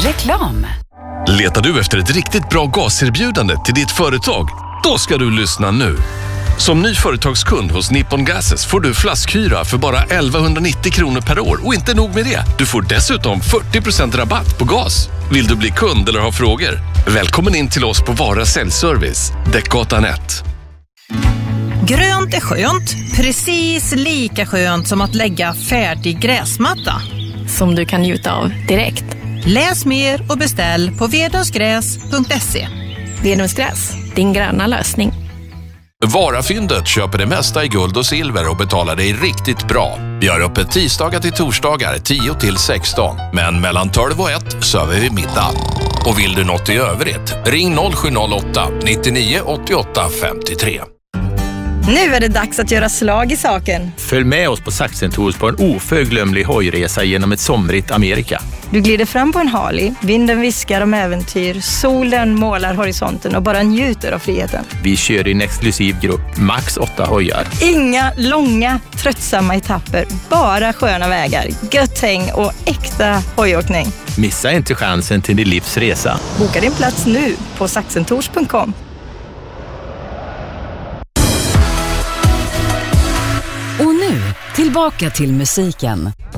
Reklam. Letar du efter ett riktigt bra gaserbjudande till ditt företag? Då ska du lyssna nu. Som ny företagskund hos Nippon Gases får du flaskhyra för bara 1190 kronor per år. Och inte nog med det, du får dessutom 40% rabatt på gas. Vill du bli kund eller ha frågor? Välkommen in till oss på Vara Säljservice, Däckgatan 1. Grönt är skönt, precis lika skönt som att lägga färdig gräsmatta. Som du kan njuta av direkt. Läs mer och beställ på vedungsgräs.se. Vedungsgräs, din gröna lösning. Varafyndet köper det mesta i guld och silver och betalar dig riktigt bra. Vi har öppet tisdagar till torsdagar 10 till 16. Men mellan 12 och 1 söver vi middag. Och vill du något i övrigt, ring 0708 99 88 53. Nu är det dags att göra slag i saken. Följ med oss på Saxen Tours på en oförglömlig hojresa genom ett somrigt Amerika. Du glider fram på en Harley, vinden viskar om äventyr, solen målar horisonten och bara njuter av friheten. Vi kör i en exklusiv grupp, max 8 hojar. Inga långa, tröttsamma etapper, bara sköna vägar, gött häng och äkta hojåkning. Missa inte chansen till din livs resa. Boka din plats nu på saxentours.com. Och nu, tillbaka till musiken.